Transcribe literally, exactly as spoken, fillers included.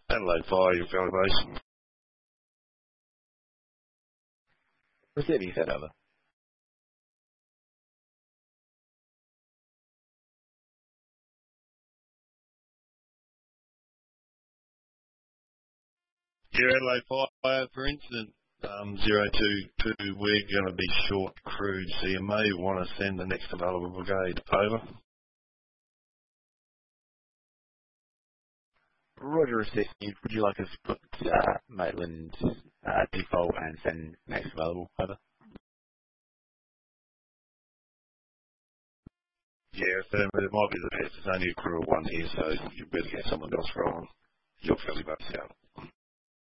Adelaide Fire, your fellow base. Receiving set over. Yeah, Adelaide Fire, for instance, um, zero two two, we're going to be short crude, so you may want to send the next available brigade over. Roger received. Would you like us to put uh, Maitland uh, default and send next available over? Yeah, so it might be the best. There's only a crew of one here, so you better get someone else rolling. You're fairly much out.